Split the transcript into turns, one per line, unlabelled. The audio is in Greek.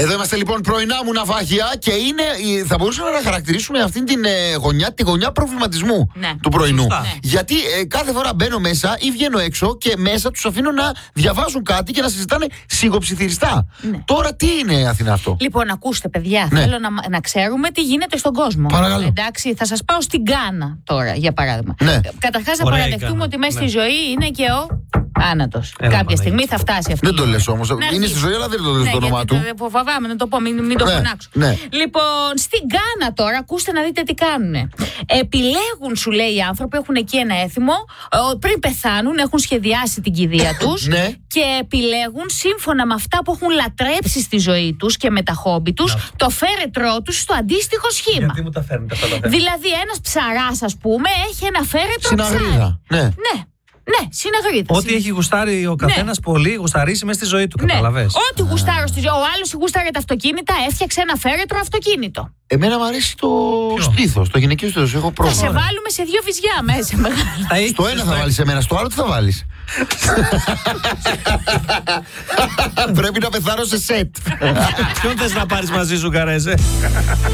Εδώ είμαστε λοιπόν πρωινά μου ναυάγια και είναι, θα μπορούσαμε να χαρακτηρίσουμε αυτήν την γωνιά, τη γωνιά προβληματισμού του πρωινού. Γιατί κάθε φορά μπαίνω μέσα ή βγαίνω έξω και μέσα τους αφήνω να διαβάζουν κάτι και να συζητάνε σιγοψιθυριστά. Τώρα τι είναι, Αθηνά, αυτό?
Λοιπόν, ακούστε, παιδιά, θέλω να ξέρουμε τι γίνεται στον κόσμο.
Παρακαλώ.
Εντάξει, θα σας πάω στην Γκάνα τώρα, για παράδειγμα. Καταρχάς, να παραδεχτούμε ότι μέσα στη ζωή είναι και ο θάνατος. Κάποια στιγμή θα φτάσει αυτή.
Δεν το λες όμως. Είναι στη ζωή, αλλά δεν το λες το όνομά του.
Φοβάμαι να το πω, μην το φωνάξω. Λοιπόν, στην Γκάνα τώρα, ακούστε να δείτε τι κάνουνε. Επιλέγουν, σου λέει, οι άνθρωποι, έχουν εκεί ένα έθιμο, πριν πεθάνουν, έχουν σχεδιάσει την κηδεία τους και επιλέγουν σύμφωνα με αυτά που έχουν λατρέψει στη ζωή τους και με τα χόμπι τους, το φέρετρό τους στο αντίστοιχο σχήμα.
Γιατί μου τα φέρνετε αυτά τα φέρετρα?
Δηλαδή, ένας ψαράς, ας πούμε, έχει ένα φέρετρο
συναγρίδα.
Ναι, συναγρίδα.
Ό,τι έχει γουστάρει ο καθένας πολύ, γουσταρίσει μέσα στη ζωή του, καταλαβες.
Ό,τι γουστάρω στη ζωή. Ο άλλος γουστάρει τα αυτοκίνητα, έφτιαξε ένα φέρετρο αυτοκίνητο.
Εμένα μου αρέσει το στήθος, το γυναικείο στήθος. Έχω πρόβλημα.
Θα σε βάλουμε σε 2 βυζιά μέσα, μεγάλα.
Στο ένα θα βάλεις εμένα, στο άλλο τι θα βάλεις? Πρέπει να πεθάνω σε σετ.
Ποιον θες να πάρεις μαζί σου, Καρέζε?